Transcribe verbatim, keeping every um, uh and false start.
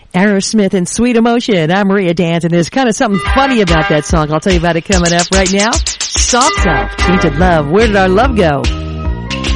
Aerosmith and Sweet Emotion. I'm Maria Dans, and there's kind of something funny about that song. I'll tell you about it coming up right now. Soft Cell, Tainted Love. Where did our love go?